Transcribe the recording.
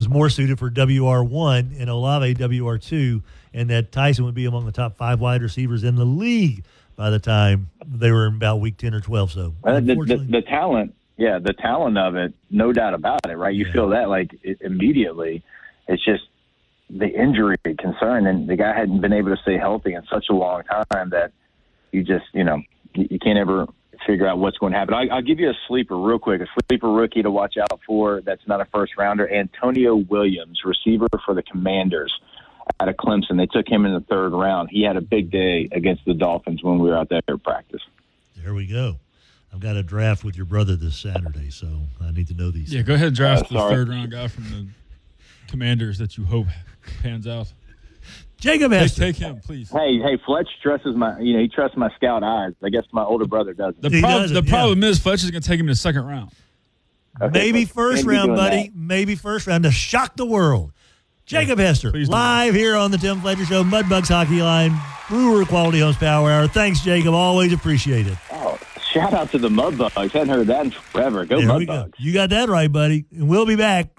more suited for WR1 and Olave WR2, and that Tyson would be among the top 5 wide receivers in the league by the time they were in about week 10 or 12. So the talent, the talent of it, no doubt about it, right? You feel that immediately. It's just the injury concern, and the guy hadn't been able to stay healthy in such a long time that you just, you can't ever figure out what's going to happen. I'll give you a sleeper real quick, a sleeper rookie to watch out for that's not a first-rounder, Antonio Williams, receiver for the Commanders out of Clemson. They took him in the 3rd round. He had a big day against the Dolphins when we were out there at practice. There we go. I've got a draft with your brother this Saturday, so I need to know these. Yeah, go ahead and draft the 3rd-round guy from the Commanders that you hope pans out. Jacob Hester. Take him, please. Hey, Fletch trusts he trusts my scout eyes. I guess my older brother doesn't. The problem is Fletch is going to take him in the 2nd round. Okay, maybe first round, buddy. That. Maybe first round to shock the world. Jacob Hester, live here on the Tim Fletcher Show, Mudbugs Hockey Line, Brewer Quality Homes Power Hour. Thanks, Jacob. Always appreciate it. Oh, shout out to the Mudbugs. Hadn't heard that in forever. Go Mudbugs. You got that right, buddy. And we'll be back